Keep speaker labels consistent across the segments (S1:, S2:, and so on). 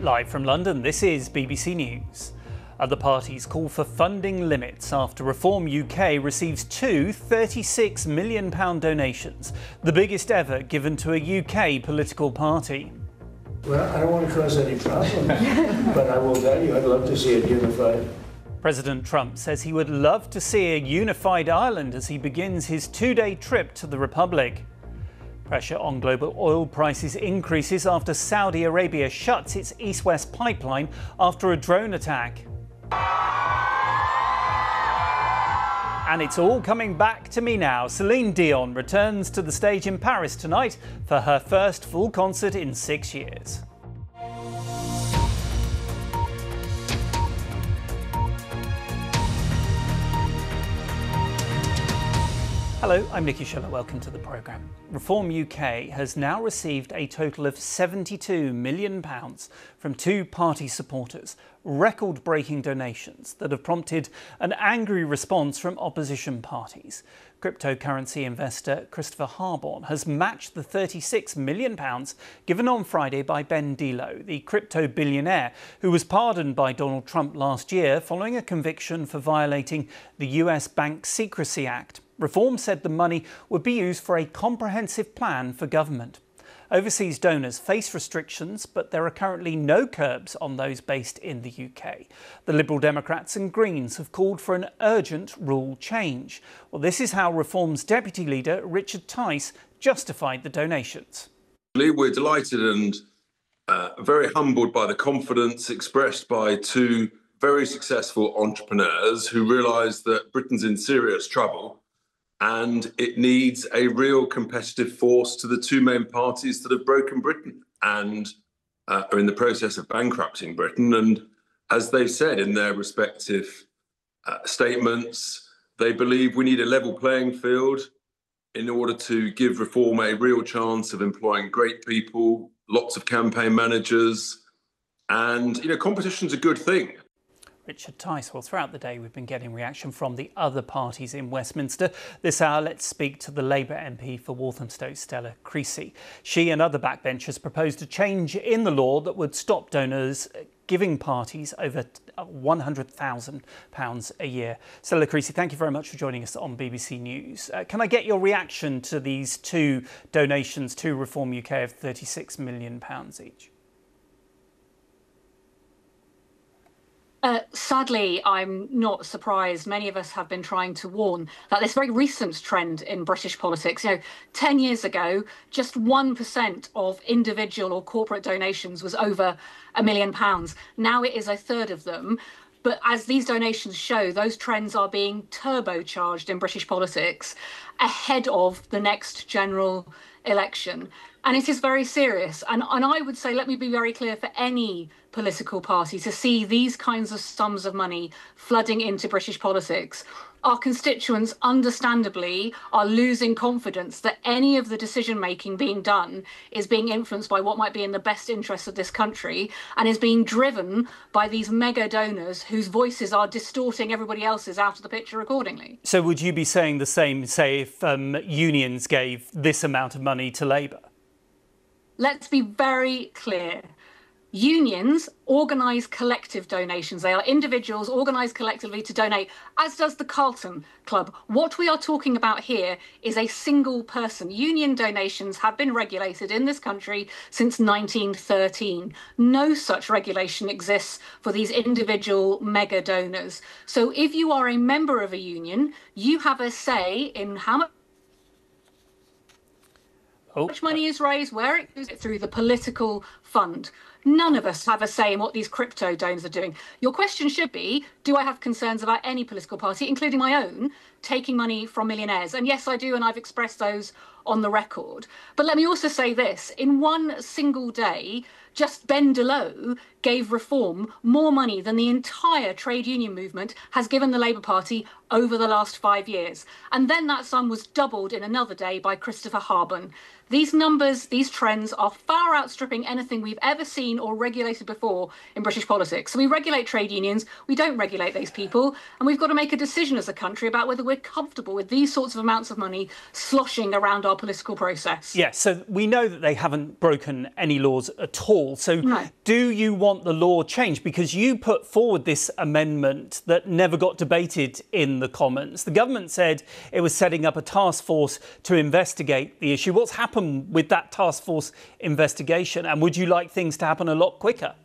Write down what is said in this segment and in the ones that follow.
S1: Live from London, this is BBC News. Other parties call for funding limits after Reform UK receives two £36 million donations, the biggest ever given to a UK political party.
S2: Well, I don't want to cause any problems, but I will tell you, I'd love to see it unified.
S1: President Trump says he would love to see a unified Ireland as he begins his two-day trip to the Republic. Pressure on global oil prices increases after Saudi Arabia shuts its east-west pipeline after a drone attack. And it's all coming back to me now. Celine Dion returns to the stage in Paris tonight for her first full concert in 6 years. Hello, I'm Nicky Schiller. Welcome to the programme. Reform UK has now received a total of £72 million from two party supporters, record-breaking donations that have prompted an angry response from opposition parties. Cryptocurrency investor Christopher Harborne has matched the £36 million given on Friday by Ben Delo, the crypto billionaire who was pardoned by Donald Trump last year following a conviction for violating the US Bank Secrecy Act. Reform said the money would be used for a comprehensive plan for government. Overseas donors face restrictions, but there are currently no curbs on those based in the UK. The Liberal Democrats and Greens have called for an urgent rule change. Well, this is how Reform's deputy leader, Richard Tice, justified the donations.
S3: We're delighted and very humbled by the confidence expressed by two very successful entrepreneurs who realise that Britain's in serious trouble and it needs a real competitive force to the two main parties that have broken Britain and are in the process of bankrupting Britain. And as they've said in their respective statements, they believe we need a level playing field in order to give Reform a real chance of employing great people, lots of campaign managers, and, competition's a good thing.
S1: Richard Tice. Well, throughout the day we've been getting reaction from the other parties in Westminster. This hour, let's speak to the Labour MP for Walthamstow, Stella Creasy. She and other backbenchers proposed a change in the law that would stop donors giving parties over £100,000 a year. Stella Creasy, thank you very much for joining us on BBC News. Can I get your reaction to these two donations to Reform UK of £36 million each?
S4: Sadly, I'm not surprised. Many of us have been trying to warn that this very recent trend in British politics, 10 years ago, just 1% of individual or corporate donations was over £1 million. Now it is a third of them. But as these donations show, those trends are being turbocharged in British politics ahead of the next general election. And it is very serious. And I would say, let me be very clear, for any political party to see these kinds of sums of money flooding into British politics, our constituents understandably are losing confidence that any of the decision making being done is being influenced by what might be in the best interests of this country and is being driven by these mega donors whose voices are distorting everybody else's out of the picture accordingly.
S1: So would you be saying the same, say, if unions gave this amount of money to Labour?
S4: Let's be very clear. Unions organise collective donations. They are individuals organised collectively to donate, as does the Carlton Club. What we are talking about here is a single person. Union donations have been regulated in this country since 1913. No such regulation exists for these individual mega donors. So if you are a member of a union, you have a say in how much money is raised, where it goes through the political fund. None of us have a say in what these crypto donors are doing. Your question should be, do I have concerns about any political party, including my own, taking money from millionaires? And yes, I do, and I've expressed those on the record. But let me also say this, in one single day, just Ben Delo gave Reform more money than the entire trade union movement has given the Labour Party over the last 5 years. And then that sum was doubled in another day by Christopher Harborne. These numbers, these trends are far outstripping anything we've ever seen seen or regulated before in British politics. So we regulate trade unions, we don't regulate those people, and we've got to make a decision as a country about whether we're comfortable with these sorts of amounts of money sloshing around our political process.
S1: Yes, so we know that they haven't broken any laws at all. So do you want the law changed? Because you put forward this amendment that never got debated in the Commons. The government said it was setting up a task force to investigate the issue. What's happened with that task force investigation? And would you like things to happen a lot quicker?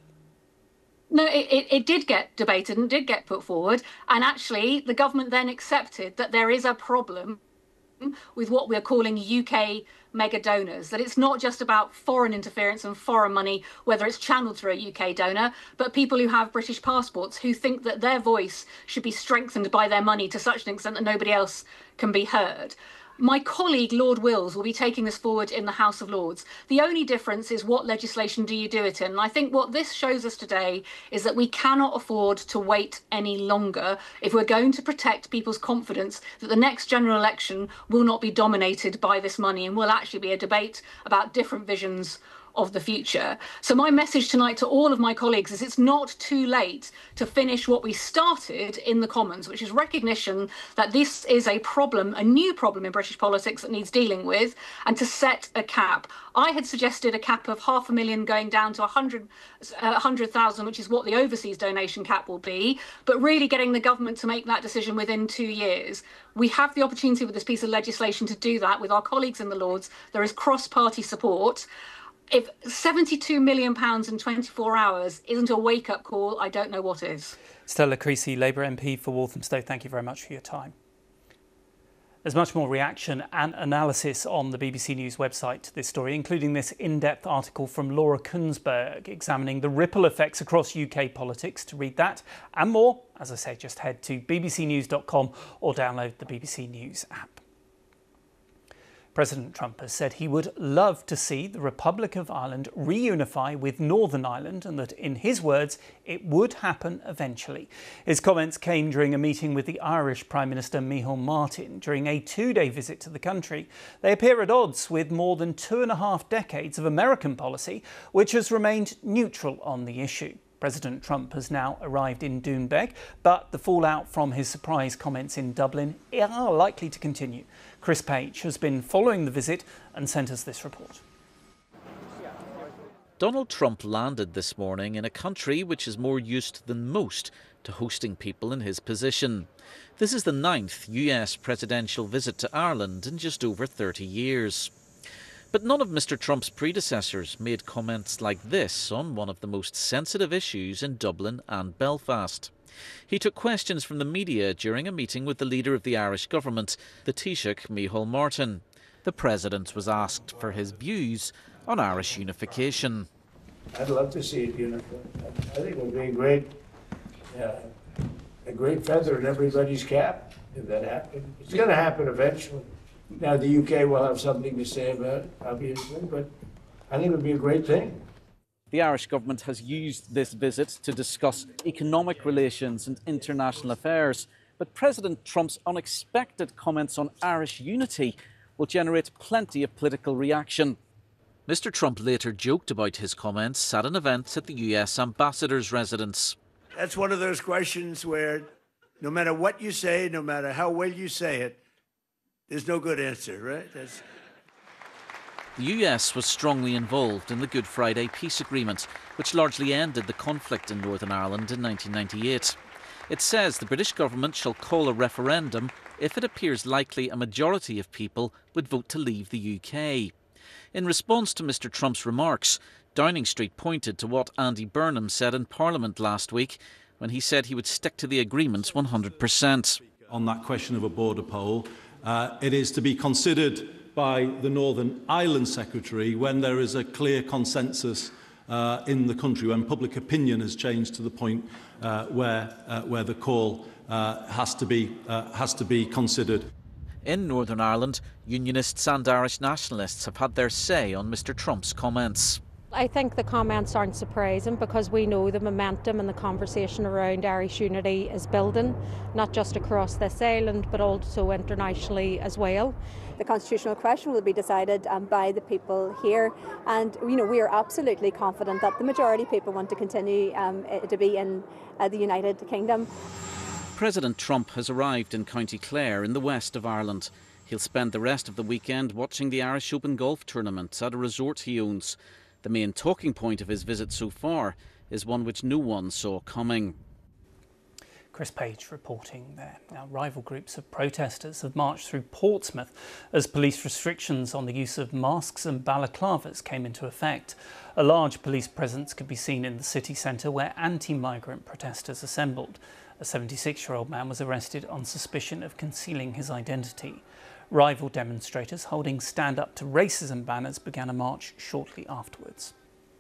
S4: No, it did get debated and did get put forward. And actually, the government then accepted that there is a problem with what we're calling UK mega donors, that it's not just about foreign interference and foreign money, whether it's channeled through a UK donor, but people who have British passports who think that their voice should be strengthened by their money to such an extent that nobody else can be heard. My colleague, Lord Wills, will be taking this forward in the House of Lords. The only difference is what legislation do you do it in? And I think what this shows us today is that we cannot afford to wait any longer if we're going to protect people's confidence that the next general election will not be dominated by this money and will actually be a debate about different visions of the future. So my message tonight to all of my colleagues is it's not too late to finish what we started in the Commons, which is recognition that this is a problem, a new problem in British politics that needs dealing with, and to set a cap. I had suggested a cap of 500,000 going down to 100,000, which is what the overseas donation cap will be, but really getting the government to make that decision within 2 years. We have the opportunity with this piece of legislation to do that with our colleagues in the Lords. There is cross-party support. If £72 million in 24 hours isn't a wake-up call, I don't know what is.
S1: Stella Creasy, Labour MP for Walthamstow, thank you very much for your time. There's much more reaction and analysis on the BBC News website to this story, including this in-depth article from Laura Kunsberg examining the ripple effects across UK politics. To read that and more, as I say, just head to bbcnews.com or download the BBC News app. President Trump has said he would love to see the Republic of Ireland reunify with Northern Ireland and that, in his words, it would happen eventually. His comments came during a meeting with the Irish Prime Minister Micheál Martin during a 2-day visit to the country. They appear at odds with more than 2.5 decades of American policy, which has remained neutral on the issue. President Trump has now arrived in Doonbeg, but the fallout from his surprise comments in Dublin are likely to continue. Chris Page has been following the visit and sent us this report.
S5: Donald Trump landed this morning in a country which is more used than most to hosting people in his position. This is the 9th US presidential visit to Ireland in just over 30 years. But none of Mr. Trump's predecessors made comments like this on one of the most sensitive issues in Dublin and Belfast. He took questions from the media during a meeting with the leader of the Irish government, the Taoiseach Micheál Martin. The president was asked for his views on Irish unification.
S2: I'd love to see it unified. I think it would be a great feather in everybody's cap if that happened. It's going to happen eventually. Now, the UK will have something to say about it, obviously, but I think it would be a great thing.
S6: The Irish government has used this visit to discuss economic relations and international affairs, but President Trump's unexpected comments on Irish unity will generate plenty of political reaction.
S5: Mr. Trump later joked about his comments at an event at the US ambassador's residence.
S7: That's one of those questions where no matter what you say, no matter how well you say it, there's no good answer, right?
S5: The US was strongly involved in the Good Friday Peace Agreement, which largely ended the conflict in Northern Ireland in 1998. It says the British government shall call a referendum if it appears likely a majority of people would vote to leave the UK. In response to Mr. Trump's remarks, Downing Street pointed to what Andy Burnham said in Parliament last week when he said he would stick to the agreements 100%.
S8: On that question of a border poll, it is to be considered by the Northern Ireland Secretary when there is a clear consensus in the country, when public opinion has changed to the point where the call has to be considered.
S5: In Northern Ireland, Unionists and Irish nationalists have had their say on Mr. Trump's comments.
S9: I think the comments aren't surprising because we know the momentum and the conversation around Irish unity is building, not just across this island but also internationally as well.
S10: The constitutional question will be decided by the people here, and we are absolutely confident that the majority of people want to continue to be in the United Kingdom.
S5: President Trump has arrived in County Clare in the west of Ireland. He'll spend the rest of the weekend watching the Irish Open golf tournament at a resort he owns. The main talking point of his visit so far is one which no one saw coming.
S1: Chris Page reporting there. Now, rival groups of protesters have marched through Portsmouth as police restrictions on the use of masks and balaclavas came into effect. A large police presence could be seen in the city centre where anti-migrant protesters assembled. A 76-year-old man was arrested on suspicion of concealing his identity. Rival demonstrators holding Stand Up to Racism banners began a march shortly afterwards.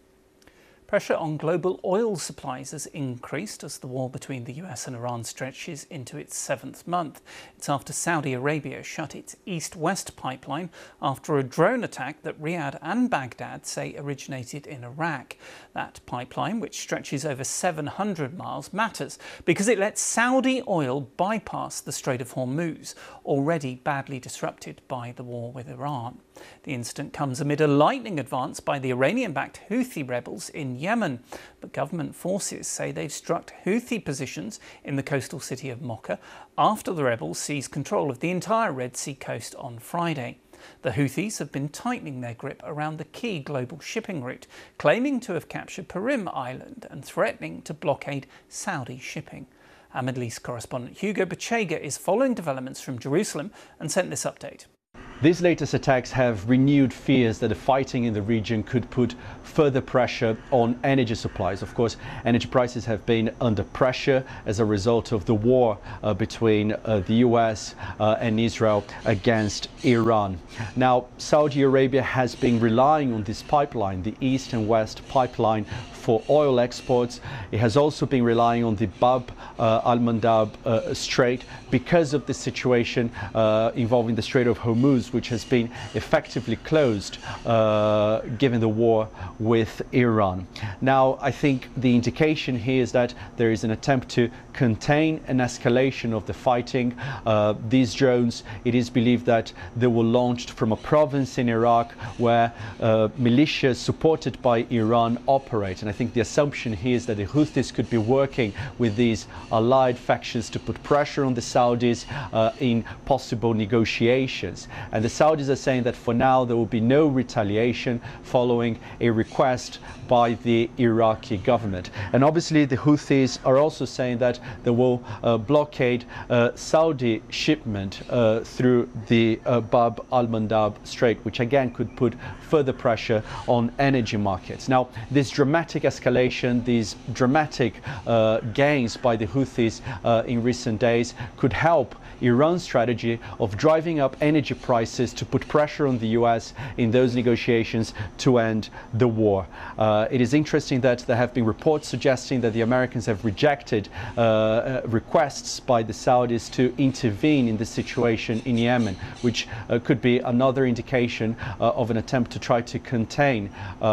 S1: Pressure on global oil supplies has increased as the war between the US and Iran stretches into its 7th month. It's after Saudi Arabia shut its east-west pipeline after a drone attack that Riyadh and Baghdad say originated in Iraq. That pipeline, which stretches over 700 miles, matters because it lets Saudi oil bypass the Strait of Hormuz, already badly disrupted by the war with Iran. The incident comes amid a lightning advance by the Iranian-backed Houthi rebels in Yemen, but government forces say they've struck Houthi positions in the coastal city of Mocha after the rebels seized control of the entire Red Sea coast on Friday. The Houthis have been tightening their grip around the key global shipping route, claiming to have captured Purim Island and threatening to blockade Saudi shipping. Our Middle East correspondent Hugo Bechega is following developments from Jerusalem and sent this update.
S11: These latest attacks have renewed fears that the fighting in the region could put further pressure on energy supplies. Of course, energy prices have been under pressure as a result of the war between the US and Israel against Iran. Now, Saudi Arabia has been relying on this pipeline, the East and West pipeline, for oil exports. It has also been relying on the Bab al-Mandab Strait because of the situation involving the Strait of Hormuz, which has been effectively closed given the war with Iran. Now, I think the indication here is that there is an attempt to contain an escalation of the fighting. These drones, it is believed that they were launched from a province in Iraq where militias supported by Iran operate. And I think the assumption here is that the Houthis could be working with these allied factions to put pressure on the Saudis in possible negotiations. And the Saudis are saying that for now there will be no retaliation following a request by the Iraqi government. And obviously the Houthis are also saying that they will blockade Saudi shipment through the Bab al-Mandab Strait, which again could put further pressure on energy markets. Now, this dramatic escalation, these dramatic gains by the Houthis in recent days could help Iran's strategy of driving up energy prices to put pressure on the US in those negotiations to end the war. It is interesting that there have been reports suggesting that the Americans have rejected requests by the Saudis to intervene in the situation in Yemen, which could be another indication of an attempt to try to contain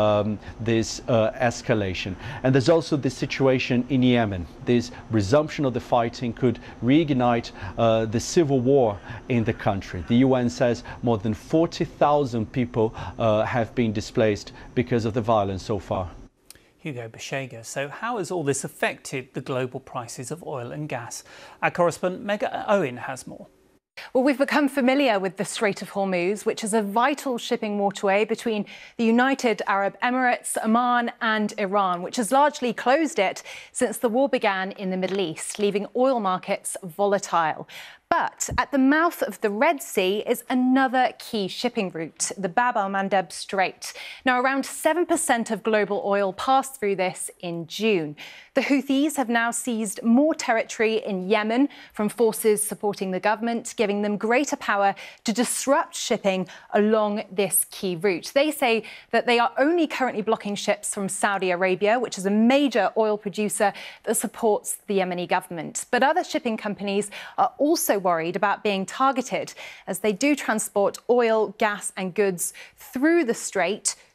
S11: this escalation. And there's also the situation in Yemen. This resumption of the fighting could reignite the civil war in the country. The UN says more than 40,000 people have been displaced because of the violence so far.
S1: Hugo Bechega. So how has all this affected the global prices of oil and gas? Our correspondent Mega Owen has more.
S12: Well, we've become familiar with the Strait of Hormuz, which is a vital shipping waterway between the United Arab Emirates, Oman and Iran, which has largely closed it since the war began in the Middle East, leaving oil markets volatile. But at the mouth of the Red Sea is another key shipping route, the Bab al-Mandab Strait. Now, around 7% of global oil passed through this in June. The Houthis have now seized more territory in Yemen from forces supporting the government, giving them greater power to disrupt shipping along this key route. They say that they are only currently blocking ships from Saudi Arabia, which is a major oil producer that supports the Yemeni government. But other shipping companies are also worried about being targeted as they do transport oil, gas and goods through the strait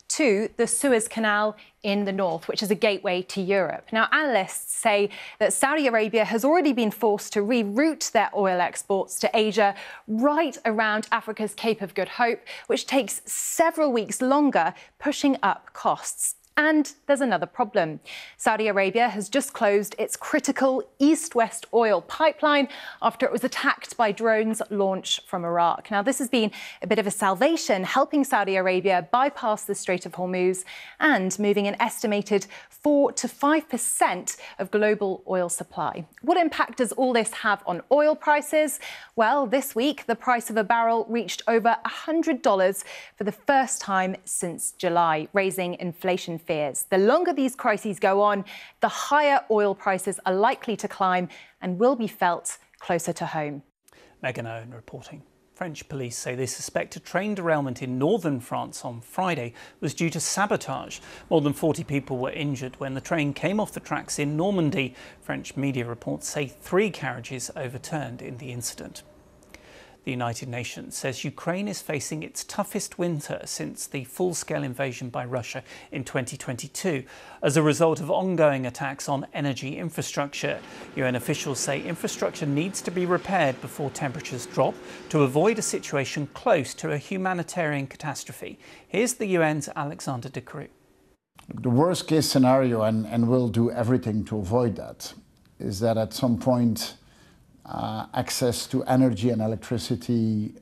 S12: to the Suez Canal in the north, which is a gateway to Europe. Now, analysts say that Saudi Arabia has already been forced to reroute their oil exports to Asia right around Africa's Cape of Good Hope, which takes several weeks longer, pushing up costs. And there's another problem. Saudi Arabia has just closed its critical east-west oil pipeline after it was attacked by drones launched from Iraq. Now, this has been a bit of a salvation, helping Saudi Arabia bypass the Strait of Hormuz and moving an estimated 4 to 5% of global oil supply. What impact does all this have on oil prices? Well, this week, the price of a barrel reached over $100 for the first time since July, raising inflation fears. The longer these crises go on, the higher oil prices are likely to climb and will be felt closer to home.
S1: Megan Owen reporting. French police say they suspect a train derailment in northern France on Friday was due to sabotage. More than 40 people were injured when the train came off the tracks in Normandy. French media reports say 3 carriages overturned in the incident. The United Nations says Ukraine is facing its toughest winter since the full-scale invasion by Russia in 2022 as a result of ongoing attacks on energy infrastructure. UN officials say infrastructure needs to be repaired before temperatures drop to avoid a situation close to a humanitarian catastrophe. Here's the UN's Alexander De Croo.
S13: The worst case scenario, and we'll do everything to avoid that, is that at some point access to energy and electricity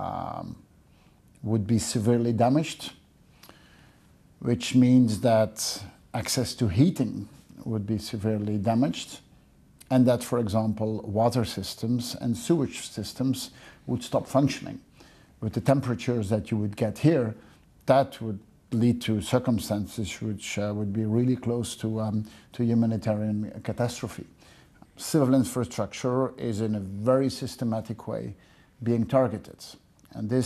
S13: would be severely damaged, which means that access to heating would be severely damaged, and that, for example, water systems and sewage systems would stop functioning. With the temperatures that you would get here, that would lead to circumstances which would be really close to humanitarian catastrophe. Civil infrastructure is in a very systematic way being targeted. And this